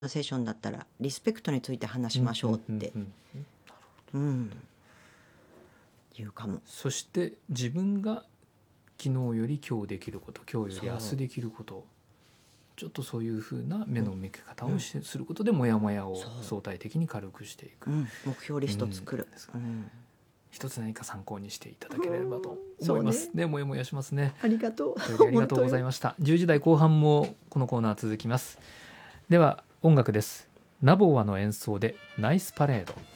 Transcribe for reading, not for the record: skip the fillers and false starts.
セッションだったらリスペクトについて話しましょうって言うかも。 そして自分が昨日より今日できること、今日より明日できること、ちょっとそういうふうな目の向け方をすることでモヤモヤを相対的に軽くしていく、 目標リスト作る、 一つ何か参考にしていただければと思います。ね、もやもやしますね。 ありがとう。 ありがとうございました。10時台後半もこのコーナー続きます。では音楽です。ナボワの演奏でナイスパレード。